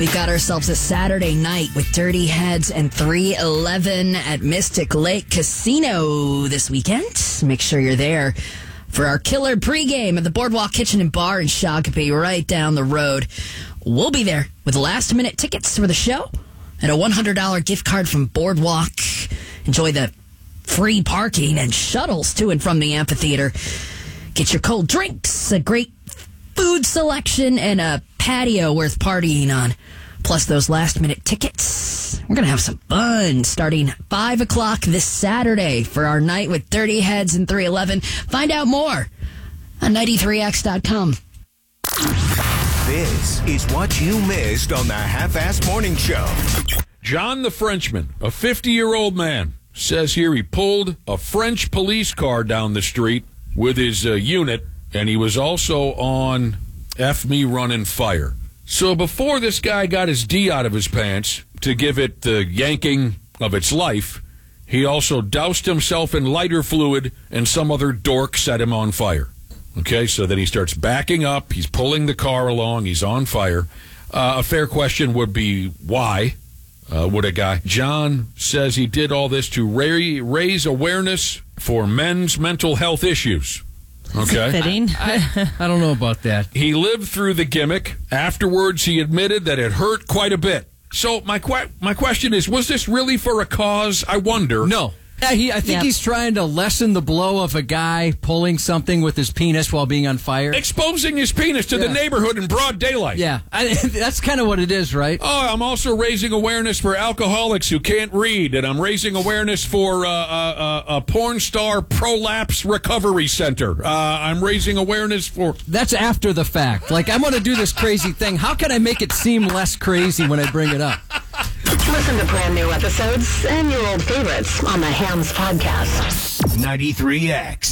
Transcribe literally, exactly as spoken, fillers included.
We've got ourselves a Saturday night with Dirty Heads and three eleven at Mystic Lake Casino this weekend. Make sure you're there for our killer pregame at the Boardwalk Kitchen and Bar in Shakopee, right down the road. We'll be there with last-minute tickets for the show and a one hundred dollars gift card from Boardwalk. Enjoy the free parking and shuttles to and from the amphitheater. Get your cold drinks, a great food selection, and a patio worth partying on. Plus those last-minute tickets. We're going to have some fun starting five o'clock this Saturday for our night with Dirty Heads and three eleven. Find out more on ninety-three X dot com. This is what you missed on the Half-Assed Morning Show. John the Frenchman, a fifty-year-old man, says here he pulled a French police car down the street with his uh, unit, and he was also on F Me Running Fire. So before this guy got his D out of his pants to give it the yanking of its life, he also doused himself in lighter fluid and some other dork set him on fire. Okay, so then he starts backing up, he's pulling the car along, he's on fire. Uh, a fair question would be why uh, would a guy... John says he did all this to ra- raise awareness for men's mental health issues. Okay. Fitting. I, I, I don't know about that. He lived through the gimmick. Afterwards, he admitted that it hurt quite a bit. So my que- my question is, was this really for a cause? I wonder. No. Yeah, he, I think Yep. he's trying to lessen the blow of a guy pulling something with his penis while being on fire. Exposing his penis to Yeah. the neighborhood in broad daylight. Yeah, I, that's kind of what it is, right? Oh, I'm also raising awareness for alcoholics who can't read, and I'm raising awareness for uh, uh, uh, a porn star prolapse recovery center. Uh, I'm raising awareness for... That's after the fact. Like, I'm going to do this crazy thing. How can I make it seem less crazy when I bring it up? Listen to brand new episodes and your old favorites on the Hams Podcast. ninety-three X.